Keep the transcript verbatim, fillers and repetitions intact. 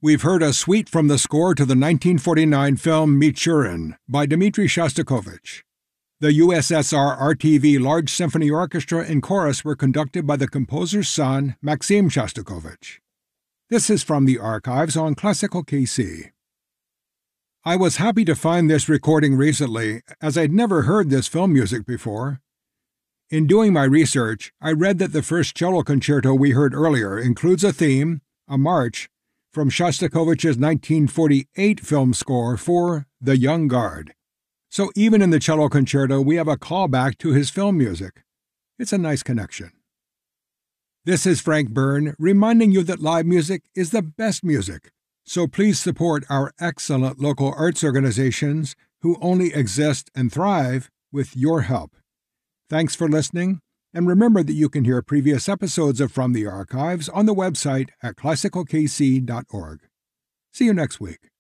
We've heard a suite from the score to the nineteen forty-nine film Michurin by Dmitri Shostakovich. The U S S R R T V Large Symphony Orchestra and Chorus were conducted by the composer's son, Maxim Shostakovich. This is from the archives on Classical K C. I was happy to find this recording recently, as I'd never heard this film music before. In doing my research, I read that the first cello concerto we heard earlier includes a theme, a march, from Shostakovich's nineteen forty-eight film score for The Young Guard. So even in the cello concerto, we have a callback to his film music. It's a nice connection. This is Frank Byrne, reminding you that live music is the best music, so please support our excellent local arts organizations who only exist and thrive with your help. Thanks for listening, and remember that you can hear previous episodes of From the Archives on the website at classical k c dot org. See you next week.